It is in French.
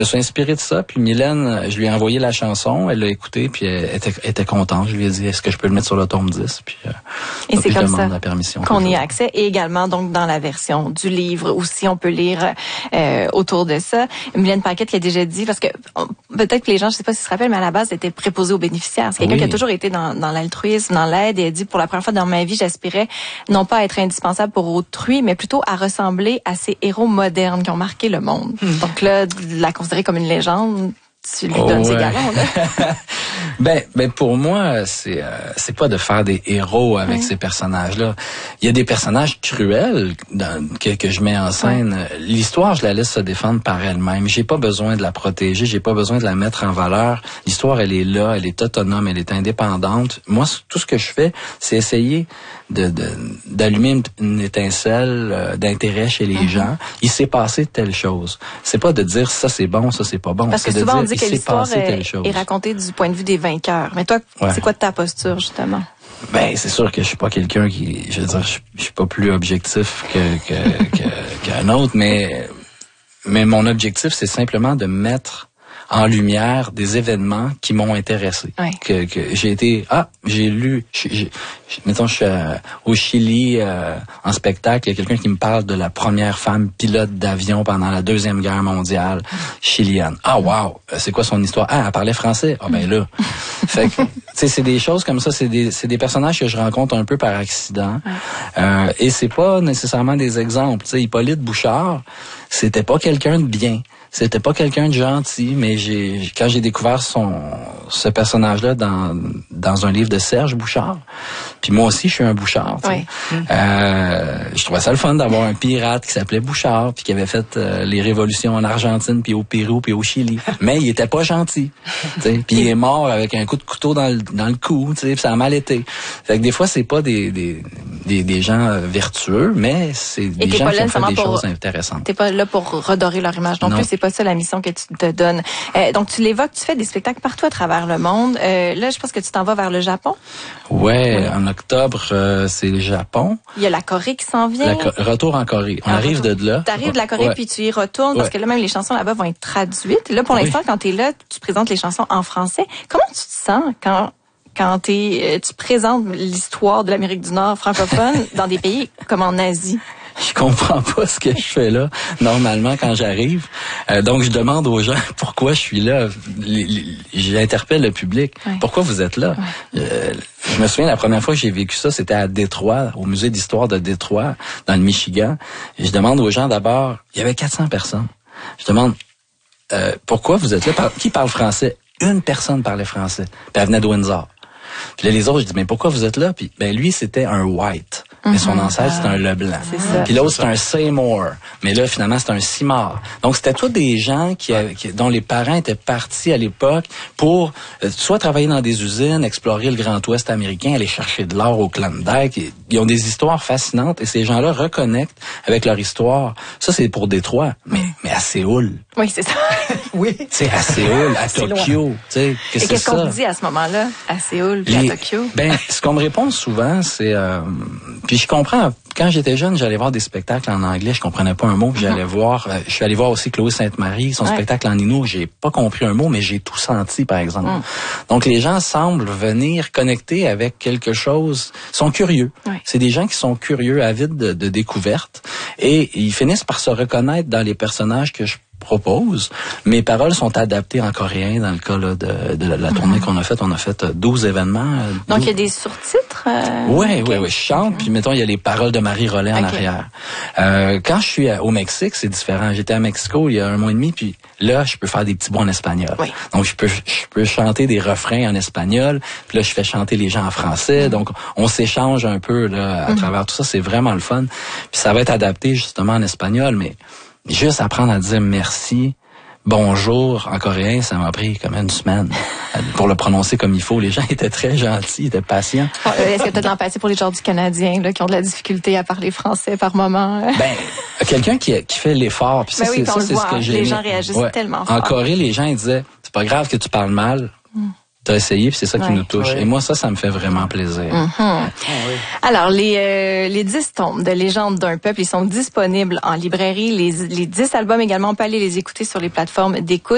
Je me suis inspiré de ça, puis Mylène, je lui ai envoyé la chanson, elle l'a écoutée, puis elle était contente. Je lui ai dit, est-ce que je peux le mettre sur le tome 10? Puis, et c'est comme ça la permission qu'on y a accès, et également donc dans la version du livre aussi, on peut lire autour de ça. Mylène Paquette qui a déjà dit, parce que peut-être que les gens, je sais pas s'ils se rappellent, mais à la base, c'était préposé aux bénéficiaires. C'est quelqu'un qui a toujours été dans l'altruisme, dans l'aide, et elle dit, pour la première fois dans ma vie, j'aspirais non pas à être indispensable pour autrui, mais plutôt à ressembler à ces héros modernes qui ont marqué le monde. Donc là, la considérer comme une légende, tu lui donnes ses galons, là. Ben pour moi, c'est pas de faire des héros avec ces personnages-là. Il y a des personnages cruels que je mets en scène. L'histoire, je la laisse se défendre par elle-même. J'ai pas besoin de la protéger, j'ai pas besoin de la mettre en valeur. L'histoire, elle est là, elle est autonome, elle est indépendante. Moi, tout ce que je fais, c'est essayer d'allumer une étincelle d'intérêt chez les gens. Il s'est passé telle chose. C'est pas de dire ça c'est bon, ça c'est pas bon. Parce que souvent on dit que l'histoire est racontée du point de vue des vainqueurs. Mais toi, c'est quoi ta posture justement? Ben c'est sûr que je suis pas quelqu'un qui, je veux dire, je suis pas plus objectif qu'un autre, mais mon objectif c'est simplement de mettre en lumière des événements qui m'ont intéressé. Que j'ai été, j'ai lu, mettons, je suis au Chili en spectacle, il y a quelqu'un qui me parle de la première femme pilote d'avion pendant la Deuxième Guerre mondiale chilienne. Ah wow, c'est quoi son histoire? Ah, elle parlait français. Ah ben là. Fait que, tu sais, c'est des choses comme ça, c'est des personnages que je rencontre un peu par accident. Et c'est pas nécessairement des exemples. Tu sais, Hippolyte Bouchard, c'était pas quelqu'un de bien. C'était pas quelqu'un de gentil, mais quand j'ai découvert ce personnage-là dans un livre de Serge Bouchard, puis moi aussi je suis un Bouchard, je trouvais ça le fun d'avoir un pirate qui s'appelait Bouchard, puis qui avait fait les révolutions en Argentine, puis au Pérou, puis au Chili, mais il était pas gentil, puis il est mort avec un coup de couteau dans le cou, puis ça a mal été. Fait que des fois c'est pas des gens vertueux, mais c'est des gens qui ont fait des choses intéressantes. T'es pas là pour redorer leur image non plus, c'est pas ça la mission que tu te donnes. Donc tu l'évoques, tu fais des spectacles partout à travers le monde. Là, je pense que tu t'en vas vers le Japon. Ouais, en octobre, c'est le Japon. Il y a la Corée qui s'en vient. Retour en Corée. On arrive de là. T'arrives de la Corée puis tu y retournes parce que là même les chansons là-bas vont être traduites. Et là pour l'instant quand t'es là, tu présentes les chansons en français. Comment tu te sens quand tu présentes l'histoire de l'Amérique du Nord francophone dans des pays comme en Asie? Je comprends pas ce que je fais là, normalement, quand j'arrive. Donc, je demande aux gens pourquoi je suis là. J'interpelle le public. Pourquoi vous êtes là? Je me souviens, la première fois que j'ai vécu ça, c'était à Détroit, au musée d'histoire de Détroit, dans le Michigan. Et je demande aux gens d'abord, il y avait 400 personnes. Je demande, pourquoi vous êtes là? Qui parle français? Une personne parlait français. Puis elle venait de Windsor. Puis là, les autres, je dis, mais pourquoi vous êtes là? Puis, lui, c'était un White. Mais son ancêtre, c'était un Leblanc. Puis l'autre, c'était un Seymour. Mais là, finalement, c'était un Simard. Donc, c'était tous des gens dont les parents étaient partis à l'époque pour soit travailler dans des usines, explorer le Grand Ouest américain, aller chercher de l'or au Klondike. Ils ont des histoires fascinantes et ces gens-là reconnectent avec leur histoire. Ça, c'est pour Détroit. Mais à Séoul. Oui, c'est ça. Oui. C'est à Séoul, à Tokyo. Et qu'est-ce qu'on te dit à ce moment-là, à Séoul puis à Tokyo? Ce qu'on me répond souvent, c'est... puis je comprends, quand j'étais jeune, j'allais voir des spectacles en anglais, je comprenais pas un mot, j'allais voir, je suis allé voir aussi Chloé Sainte-Marie, son spectacle en Innu, j'ai pas compris un mot, mais j'ai tout senti, par exemple. Donc les gens semblent venir connecter avec quelque chose, sont curieux. C'est des gens qui sont curieux, avides de découvertes, et ils finissent par se reconnaître dans les personnages que je propose. Mes paroles sont adaptées en coréen dans le cas là, de la tournée qu'on a faite. On a fait 12 événements. Donc, il y a des sous-titres? Oui, je chante. Puis, mettons, il y a les paroles de Marie Rollet en arrière. Quand je suis au Mexique, c'est différent. J'étais à Mexico il y a 1 mois et demi, puis là, je peux faire des petits bouts en espagnol. Donc, je peux chanter des refrains en espagnol. Puis là, je fais chanter les gens en français. Donc, on s'échange un peu là, à travers tout ça. C'est vraiment le fun. Puis, ça va être adapté justement en espagnol, mais juste apprendre à dire merci, bonjour en coréen, ça m'a pris comme 1 semaine pour le prononcer comme il faut. Les gens étaient très gentils, étaient patients. Est-ce que tu as de l'empathie pour les gens du Canadien là, qui ont de la difficulté à parler français par moment? Quelqu'un qui fait l'effort. Puis ça, c'est ce que j'ai. Les gens réagissent tellement fort. En Corée, les gens ils disaient, c'est pas grave que tu parles mal. T'as essayé, puis c'est ça qui nous touche. Et moi, ça me fait vraiment plaisir. Alors, les 10 tomes de Légende d'un peuple, ils sont disponibles en librairie. Les 10 albums également, on peut aller les écouter sur les plateformes d'écoute.